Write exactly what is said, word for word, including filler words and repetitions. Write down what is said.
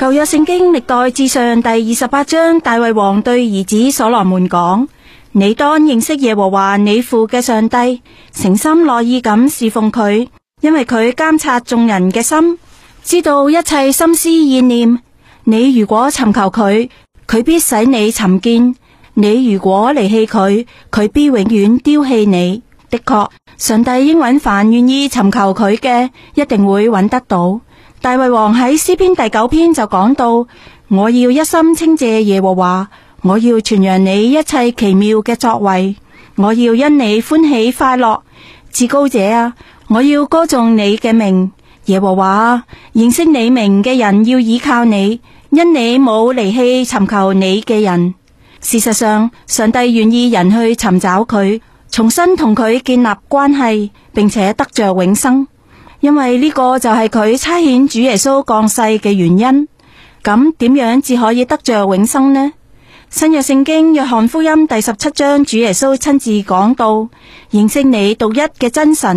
舊約聖經歷代志上第二十八章，大衛王對兒子所羅門講：你當認識耶和華你父嘅上帝，誠心樂意咁侍奉佢，因為佢監察眾人嘅心，知道一切心思意念。你如果尋求佢，佢必使你尋見；你如果離棄佢，佢必永遠丟棄你。的確，上帝應允凡願意尋求佢嘅，一定會揾得到。大衛王喺詩篇第九篇就講到：我要一心稱謝耶和華，我要傳揚你一切奇妙嘅作為，我要因你歡喜快樂。至高者啊，我要歌頌你嘅名。耶和華啊，認識你名嘅人要倚靠你，因你冇離棄尋求你嘅人。事實上，上帝願意人去尋找佢，重新同佢建立關係，並且得着永生，因為呢個就係佢差遣主耶穌降世嘅原因。咁點樣至可以得着永生呢？新約聖經約翰福音第十七章，主耶穌親自講到：認識你獨一嘅真神，